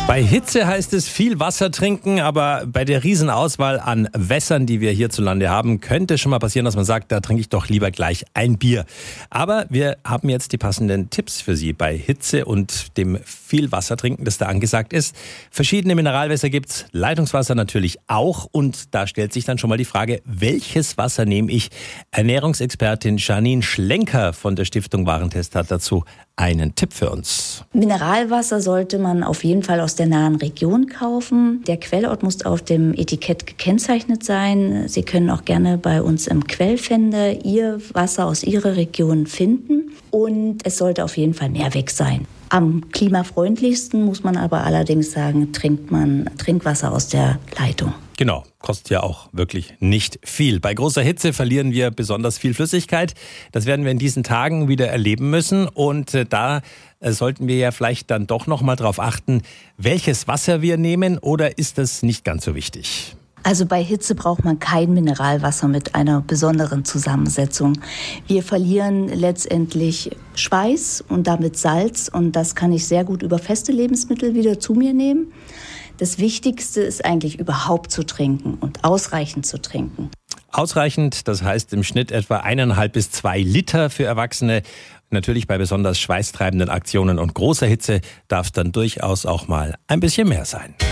Bei Hitze heißt es viel Wasser trinken, aber bei der Riesenauswahl an Wässern, die wir hierzulande haben, könnte schon mal passieren, dass man sagt, da trinke ich doch lieber gleich ein Bier. Aber wir haben jetzt die passenden Tipps für Sie bei Hitze und dem viel Wasser trinken, das da angesagt ist. Verschiedene Mineralwässer gibt's, Leitungswasser natürlich auch, und da stellt sich dann schon mal die Frage, welches Wasser nehme ich? Ernährungsexpertin Janine Schlenker von der Stiftung Warentest hat dazu einen Tipp für uns. Mineralwasser sollte man auf jeden Fall aus der nahen Region kaufen. Der Quellort muss auf dem Etikett gekennzeichnet sein. Sie können auch gerne bei uns im Quellfinder Ihr Wasser aus Ihrer Region finden. Und es sollte auf jeden Fall Mehrweg sein. Am klimafreundlichsten muss man aber allerdings sagen, trinkt man Trinkwasser aus der Leitung. Genau, kostet ja auch wirklich nicht viel. Bei großer Hitze verlieren wir besonders viel Flüssigkeit. Das werden wir in diesen Tagen wieder erleben müssen. Und da sollten wir ja vielleicht dann doch noch mal drauf achten, welches Wasser wir nehmen, oder ist das nicht ganz so wichtig? Also bei Hitze braucht man kein Mineralwasser mit einer besonderen Zusammensetzung. Wir verlieren letztendlich Schweiß und damit Salz, und das kann ich sehr gut über feste Lebensmittel wieder zu mir nehmen. Das Wichtigste ist eigentlich überhaupt zu trinken und ausreichend zu trinken. Ausreichend, das heißt im Schnitt etwa 1,5 bis 2 Liter für Erwachsene. Natürlich bei besonders schweißtreibenden Aktionen und großer Hitze darf es dann durchaus auch mal ein bisschen mehr sein.